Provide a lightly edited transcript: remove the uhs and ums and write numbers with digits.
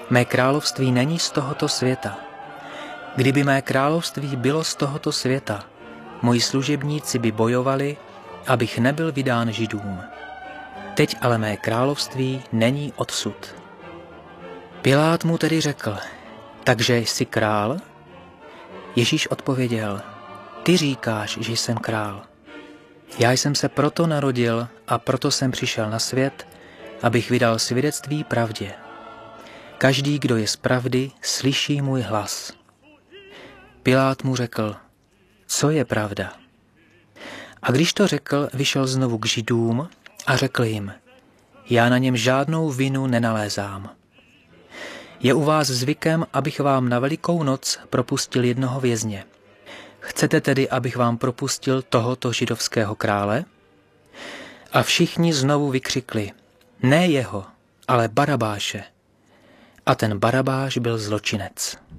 Mé království není z tohoto světa. Kdyby mé království bylo z tohoto světa, moji služebníci by bojovali, abych nebyl vydán Židům. Teď ale mé království není odsud. Pilát mu tedy řekl, takže jsi král? Ježíš odpověděl, ty říkáš, že jsem král. Já jsem se proto narodil a proto jsem přišel na svět, abych vydal svědectví pravdě. Každý, kdo je z pravdy, slyší můj hlas. Pilát mu řekl, co je pravda? A když to řekl, vyšel znovu k Židům a řekl jim, já na něm žádnou vinu nenalézám. Je u vás zvykem, abych vám na Velikou noc propustil jednoho vězně. Chcete tedy, abych vám propustil tohoto židovského krále? A všichni znovu vykřikli, ne jeho, ale Barabáše. A ten Barabáš byl zločinec.